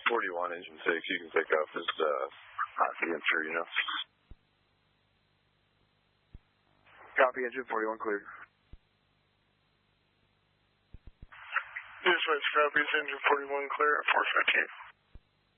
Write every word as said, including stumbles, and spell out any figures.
forty-one, engine six, you can pick up as uh, hot for the interior, you know. Copy, engine forty-one cleared. This way, copy, engine forty-one clear at four fifteen.